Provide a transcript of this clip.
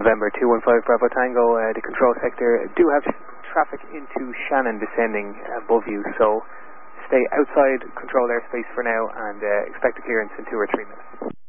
November 215 Bravo Tango, the control sector do have traffic into Shannon descending above you, so stay outside control airspace for now and expect a clearance in 2 or 3 minutes.